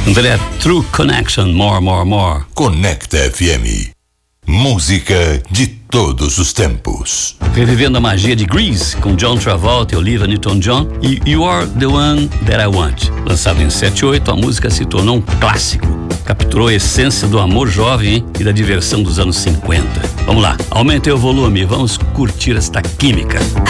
André, True Connection, More, More, More. Conecta FM. Música de todos os tempos. Revivendo a magia de Grease, com John Travolta e Olivia Newton-John, e You Are the One That I Want. Lançado em 78, a música se tornou um clássico. Capturou a essência do amor jovem, hein, e da diversão dos anos 50. Vamos lá, aumentei o volume, vamos curtir esta química.